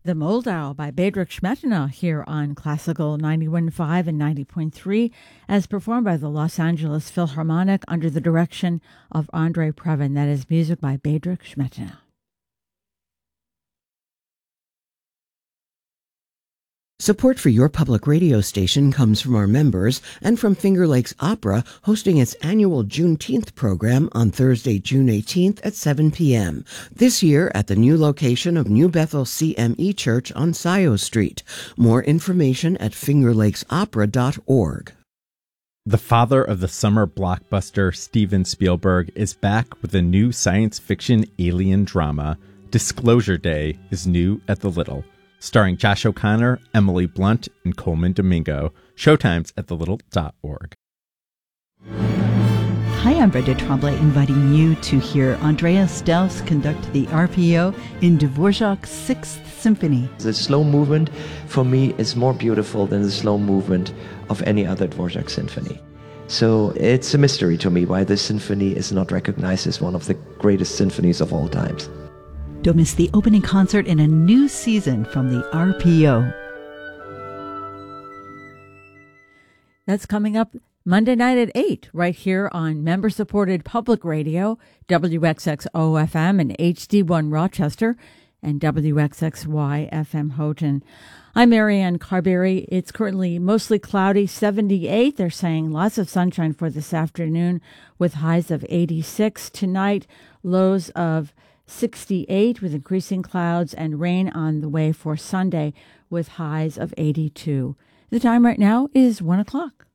The Moldau by Bedřich Smetana here on Classical 91.5 and 90.3 as performed by the Los Angeles Philharmonic under the direction of Andrei Previn. That is music by Bedřich Smetana. Support for your public radio station comes from our members and from Finger Lakes Opera hosting its annual Juneteenth program on Thursday, June 18th at 7 p.m. This year at the new location of New Bethel CME Church on Scioto Street. More information at fingerlakesopera.org. The father of the summer blockbuster, Steven Spielberg, is back with a new science fiction alien drama. Disclosure Day is new at the Little. Starring Josh O'Connor, Emily Blunt, and Coleman Domingo. Showtimes at thelittle.org. Hi, I'm Brenda Tremblay, inviting you to hear Andreas Strauss conduct the RPO in Dvorak's Sixth Symphony. The slow movement, for me, is more beautiful than the slow movement of any other Dvorak symphony. So it's a mystery to me why this symphony is not recognized as one of the greatest symphonies of all times. Don't miss the opening concert in a new season from the RPO. That's coming up Monday night at 8, right here on member-supported public radio, WXXO-FM and HD1 Rochester, and WXXY-FM Houghton. I'm Marianne Carberry. It's currently mostly cloudy, 78. They're saying lots of sunshine for this afternoon with highs of 86. Tonight, lows of 68 with increasing clouds and rain on the way for Sunday with highs of 82. The time right now is 1 o'clock.